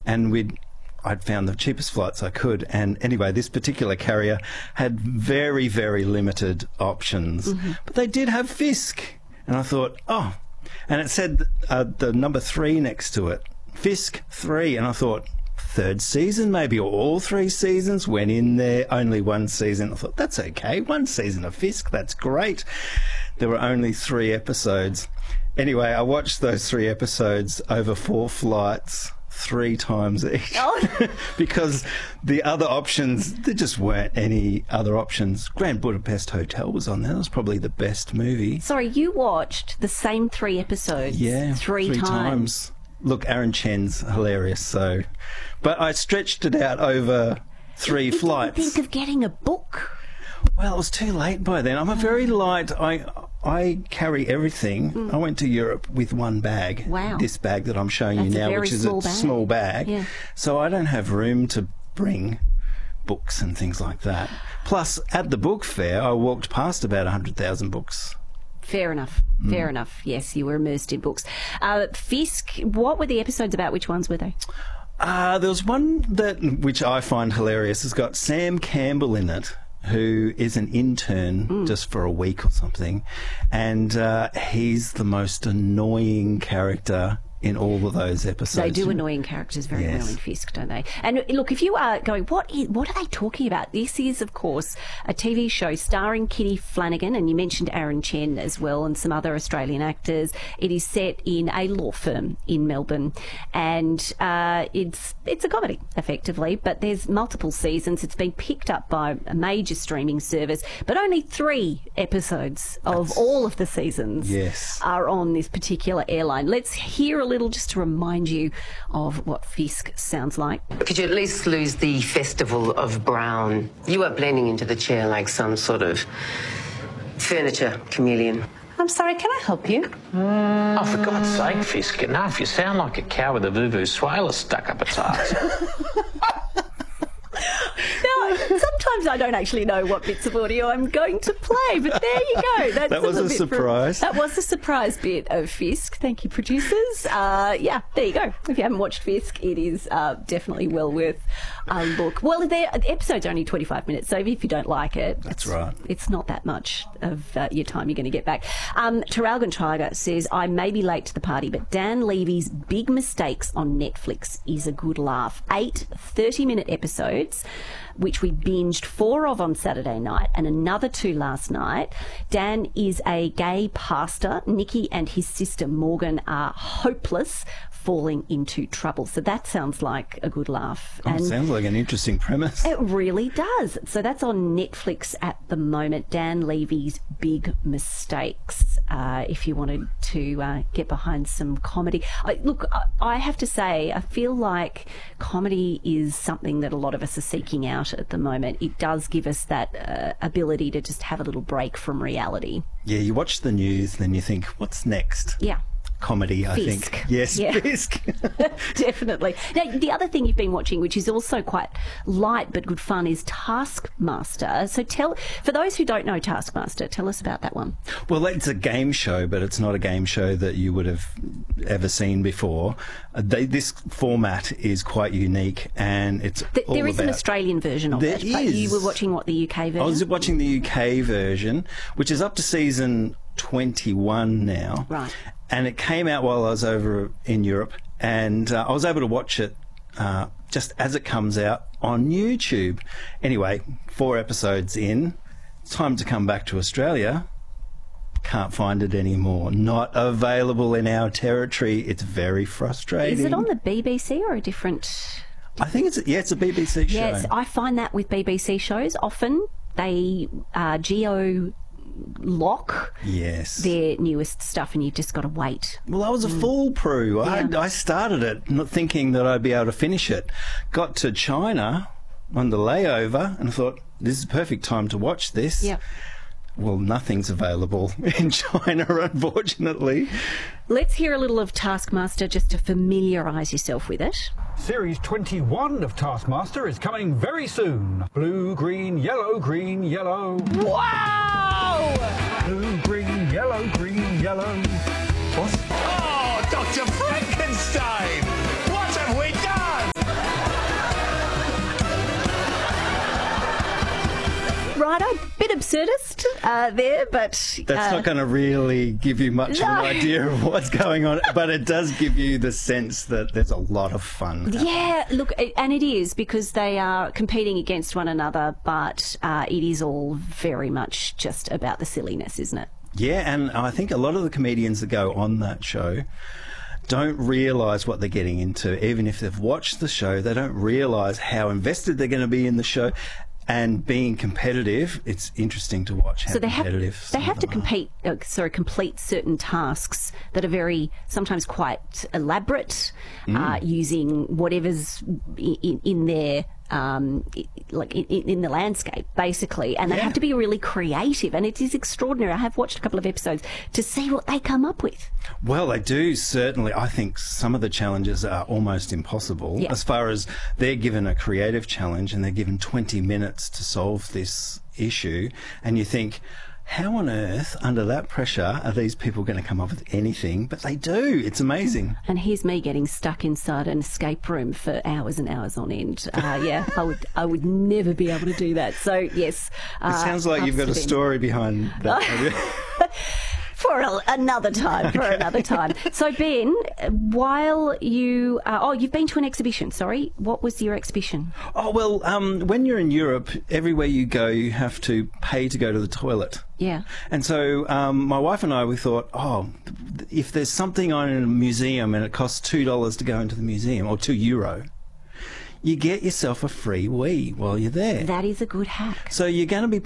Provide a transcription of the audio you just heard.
and I'd found the cheapest flights I could. And anyway, this particular carrier had very, very limited options. But they did have Fisk. And I thought, oh. And it said the number 3 next to it. Fisk 3. And I thought, 3rd season maybe, or all 3 seasons. Went in there, only 1 season. I thought, that's okay. 1 season of Fisk, that's great. There were only 3 episodes. Anyway, I watched those 3 episodes over 4 flights. 3 times each. Oh. Because the other options, there just weren't any other options. Grand Budapest Hotel was on there. That was probably the best movie. Sorry, you watched the same 3 episodes? Yeah, 3 times. Look, Aaron Chen's hilarious, so... But I stretched it out over 3 flights. Did you think of getting a book? Well, it was too late by then. I'm a very light... I carry everything. I went to Europe with 1 bag. Wow. This bag that I'm showing you now, which is a small bag. Yeah. So I don't have room to bring books and things like that. Plus, at the book fair, I walked past about 100,000 books. Fair enough. Fair enough. Yes, you were immersed in books. Fisk, what were the episodes about? Which ones were they? There was one which I find hilarious. It's got Sam Campbell in it, who is an intern just for a week or something, and he's the most annoying character in all of those episodes. They do annoying characters very well in Fisk, don't they? And look, if you are going, what are they talking about? This is, of course, a TV show starring Kitty Flanagan, and you mentioned Aaron Chen as well, and some other Australian actors. It is set in a law firm in Melbourne, and it's a comedy, effectively, but there's multiple seasons. It's been picked up by a major streaming service, but only 3 episodes of all of the seasons are on this particular airline. Let's hear a little just to remind you of what Fisk sounds like. Could you at least lose the festival of brown? You are blending into the chair like some sort of furniture chameleon. I'm sorry, can I help you? Oh, for God's sake, Fisk, enough. You sound like a cow with a vuvuzela stuck up its arse. Now, sometimes I don't actually know what bits of audio I'm going to play, but there you go. That was a surprise. That was a surprise bit of Fisk. Thank you, producers. Yeah, there you go. If you haven't watched Fisk, it is definitely well worth a look. Well, the episode's only 25 minutes, so if you don't like it... That's right. It's not that much of your time you're going to get back. Traralgon Tiger says, I may be late to the party, but Dan Levy's Big Mistakes on Netflix is a good laugh. 8 30-minute episodes, which we binged 4 of on Saturday night and another 2 last night. Dan is a gay pastor. Nicky and his sister Morgan are hopeless, falling into trouble. So that sounds like a good laugh. Oh, sounds like an interesting premise. It really does. So that's on Netflix at the moment. Dan Levy's Big Mistakes, if you wanted to get behind some comedy. Look, I have to say, I feel like comedy is something that a lot of us are seeking out at the moment. It does give us that ability to just have a little break from reality. Yeah, you watch the news, then you think, what's next? Yeah. Comedy, I Fisk. think. Yes, yeah. Fisk. Definitely. Now, the other thing you've been watching, which is also quite light but good fun, is Taskmaster. So for those who don't know Taskmaster, tell us about that one. Well, it's a game show, but it's not a game show that you would have ever seen before. This format is quite unique, and it's there is an Australian version of it, but you were watching, what, the UK version? I was watching the UK version, which is up to season 21 now. Right. And it came out while I was over in Europe, and I was able to watch it just as it comes out on YouTube. Anyway, 4 episodes in. Time to come back to Australia. Can't find it anymore. Not available in our territory. It's very frustrating. Is it on the BBC or a different... I think it's a BBC show. Yes, I find that with BBC shows. Often they geo-lock their newest stuff, and you've just got to wait. Well, I was a fool, Prue. Yeah. I started it not thinking that I'd be able to finish it. Got to China on the layover and thought, this is the perfect time to watch this. Yeah. Well, nothing's available in China, unfortunately. Let's hear a little of Taskmaster just to familiarise yourself with it. Series 21 of Taskmaster is coming very soon. Blue, green, yellow, green, yellow. Wow! Blue, green, yellow, green, yellow. What? Oh, Dr. Frankenstein! What have we done? absurdist there, but That's not going to really give you much of an idea of what's going on, but it does give you the sense that there's a lot of fun happening. yeah, look, and it is because they are competing against one another, but it is all very much just about the silliness, isn't it? Yeah, and I think a lot of the comedians that go on that show don't realise what they're getting into. Even if they've watched the show, they don't realise how invested they're going to be in the show. And being competitive, it's interesting to watch how competitive they have to some of them complete certain tasks that are sometimes quite elaborate, using whatever's in their in the landscape, basically, and they have to be really creative, and it is extraordinary. I have watched a couple of episodes to see what they come up with. Well, they do, certainly. I think some of the challenges are almost impossible, as far as they're given a creative challenge and they're given 20 minutes to solve this issue, and you think, how on earth, under that pressure, are these people going to come up with anything? But they do. It's amazing. And here's me getting stuck inside an escape room for hours and hours on end. I would never be able to do that. So, yes. It sounds like you've got a story behind that. For another time, So, Ben, while you've been to an exhibition, sorry. What was your exhibition? Oh, well, when you're in Europe, everywhere you go, you have to pay to go to the toilet. Yeah. And so my wife and I, we thought, if there's something on in a museum and it costs $2 to go into the museum, or €2, you get yourself a free wee while you're there. That is a good hack. So you're going to be